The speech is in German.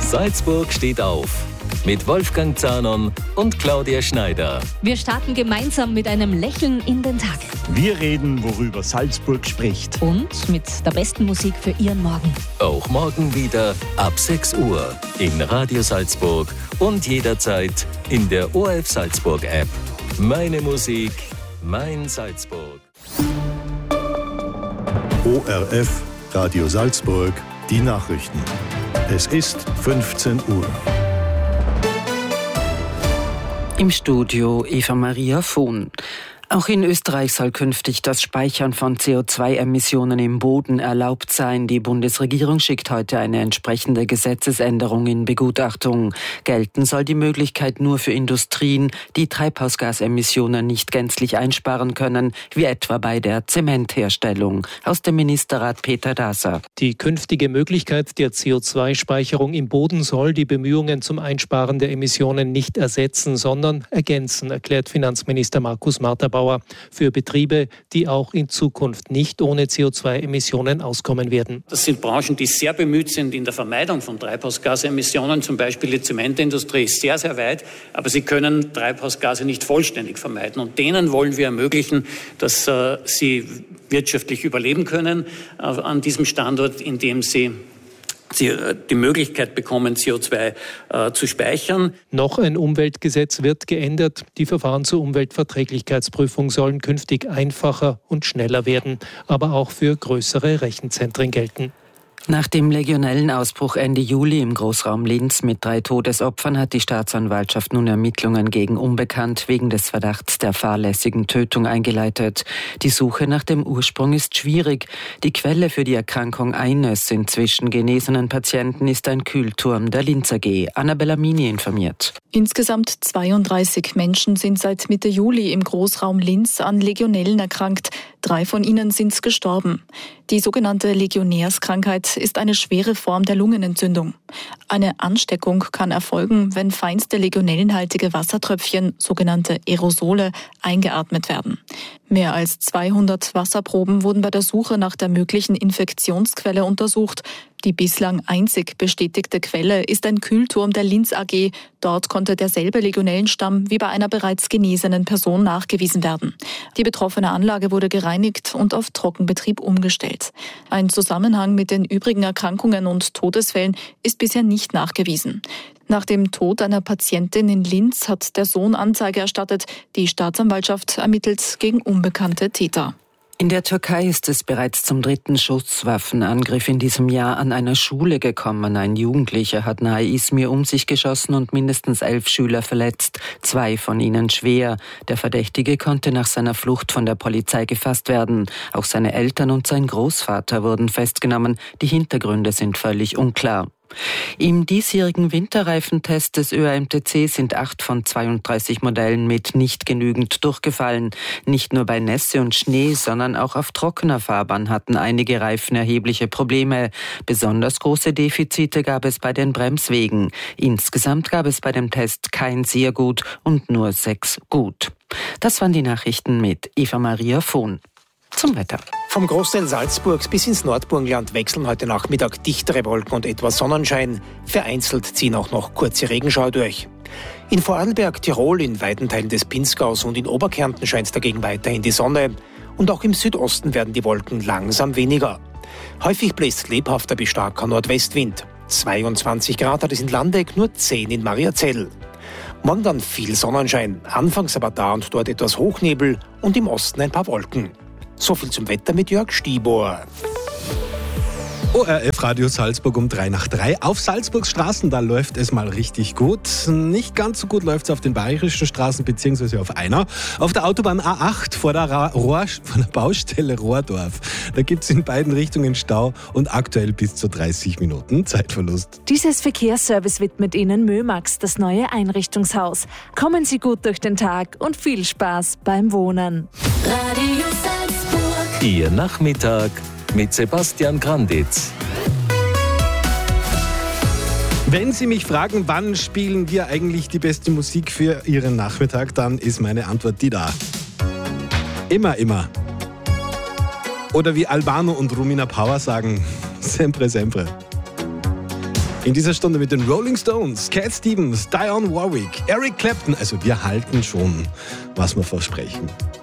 Salzburg steht auf. Mit Wolfgang Zahnon und Claudia Schneider. Wir starten gemeinsam mit einem Lächeln in den Tag. Wir reden, worüber Salzburg spricht. Und mit der besten Musik für Ihren Morgen. Auch morgen wieder ab 6 Uhr in Radio Salzburg und jederzeit in der ORF Salzburg App. Meine Musik, mein Salzburg. ORF Radio Salzburg, die Nachrichten. Es ist 15 Uhr. Im Studio Eva-Maria Vohn. Auch in Österreich soll künftig das Speichern von CO2-Emissionen im Boden erlaubt sein. Die Bundesregierung schickt heute eine entsprechende Gesetzesänderung in Begutachtung. Gelten soll die Möglichkeit nur für Industrien, die Treibhausgasemissionen nicht gänzlich einsparen können, wie etwa bei der Zementherstellung. Aus dem Ministerrat Peter Daser. Die künftige Möglichkeit der CO2-Speicherung im Boden soll die Bemühungen zum Einsparen der Emissionen nicht ersetzen, sondern ergänzen, erklärt Finanzminister Markus Marterbaur. Für Betriebe, die auch in Zukunft nicht ohne CO2-Emissionen auskommen werden. Das sind Branchen, die sehr bemüht sind in der Vermeidung von Treibhausgasemissionen. Zum Beispiel die Zementindustrie ist sehr, sehr weit, aber sie können Treibhausgase nicht vollständig vermeiden. Und denen wollen wir ermöglichen, dass sie wirtschaftlich überleben können an diesem Standort, indem sie die Möglichkeit bekommen, CO2 zu speichern. Noch ein Umweltgesetz wird geändert. Die Verfahren zur Umweltverträglichkeitsprüfung sollen künftig einfacher und schneller werden, aber auch für größere Rechenzentren gelten. Nach dem Legionellenausbruch Ende Juli im Großraum Linz mit 3 Todesopfern hat die Staatsanwaltschaft nun Ermittlungen gegen Unbekannt wegen des Verdachts der fahrlässigen Tötung eingeleitet. Die Suche nach dem Ursprung ist schwierig. Die Quelle für die Erkrankung eines inzwischen genesenen Patienten ist ein Kühlturm der Linz AG. Annabella Mini informiert. Insgesamt 32 Menschen sind seit Mitte Juli im Großraum Linz an Legionellen erkrankt. 3 von ihnen sind gestorben. Die sogenannte Legionärskrankheit ist eine schwere Form der Lungenentzündung. Eine Ansteckung kann erfolgen, wenn feinste legionellenhaltige Wassertröpfchen, sogenannte Aerosole, eingeatmet werden. Mehr als 200 Wasserproben wurden bei der Suche nach der möglichen Infektionsquelle untersucht. Die bislang einzig bestätigte Quelle ist ein Kühlturm der Linz AG. Dort konnte derselbe Legionellenstamm wie bei einer bereits genesenen Person nachgewiesen werden. Die betroffene Anlage wurde gereinigt und auf Trockenbetrieb umgestellt. Ein Zusammenhang mit den übrigen Erkrankungen und Todesfällen ist bisher nicht nachgewiesen. Nach dem Tod einer Patientin in Linz hat der Sohn Anzeige erstattet. Die Staatsanwaltschaft ermittelt gegen unbekannte Täter. In der Türkei ist es bereits zum 3. Schusswaffenangriff in diesem Jahr an einer Schule gekommen. Ein Jugendlicher hat nahe Izmir um sich geschossen und mindestens 11 Schüler verletzt, 2 von ihnen schwer. Der Verdächtige konnte nach seiner Flucht von der Polizei gefasst werden. Auch seine Eltern und sein Großvater wurden festgenommen. Die Hintergründe sind völlig unklar. Im diesjährigen Winterreifentest des ÖAMTC sind 8 von 32 Modellen mit nicht genügend durchgefallen. Nicht nur bei Nässe und Schnee, sondern auch auf trockener Fahrbahn hatten einige Reifen erhebliche Probleme. Besonders große Defizite gab es bei den Bremswegen. Insgesamt gab es bei dem Test kein sehr gut und nur 6 gut. Das waren die Nachrichten mit Eva-Maria Vohn. Zum Wetter. Vom Großteil Salzburgs bis ins Nordburgenland wechseln heute Nachmittag dichtere Wolken und etwas Sonnenschein. Vereinzelt ziehen auch noch kurze Regenschauer durch. In Vorarlberg, Tirol, in weiten Teilen des Pinzgaus und in Oberkärnten scheint dagegen weiterhin die Sonne. Und auch im Südosten werden die Wolken langsam weniger. Häufig bläst lebhafter bis starker Nordwestwind. 22 Grad hat es in Landeck, nur 10 in Mariazell. Morgen dann viel Sonnenschein, anfangs aber da und dort etwas Hochnebel und im Osten ein paar Wolken. So viel zum Wetter mit Jörg Stibor. ORF Radio Salzburg um 2:03. Auf Salzburgs Straßen, da läuft es mal richtig gut. Nicht ganz so gut läuft es auf den bayerischen Straßen, beziehungsweise auf einer. Auf der Autobahn A8 vor der Baustelle Rohrdorf. Da gibt es in beiden Richtungen Stau und aktuell bis zu 30 Minuten Zeitverlust. Dieses Verkehrsservice widmet Ihnen Mömax, das neue Einrichtungshaus. Kommen Sie gut durch den Tag und viel Spaß beim Wohnen. Radio Salzburg. Ihr Nachmittag mit Sebastian Granditz. Wenn Sie mich fragen, wann spielen wir eigentlich die beste Musik für Ihren Nachmittag, dann ist meine Antwort die da. Immer. Oder wie Albano und Romina Power sagen, sempre, sempre. In dieser Stunde mit den Rolling Stones, Cat Stevens, Dionne Warwick, Eric Clapton. Also wir halten schon, was wir versprechen.